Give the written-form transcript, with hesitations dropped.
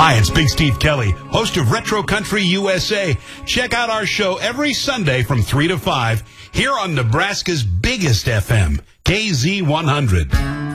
Hi, it's Big Steve Kelly, host of Retro Country USA. Check out our show every Sunday from 3 to 5 here on Nebraska's biggest FM, KZ100.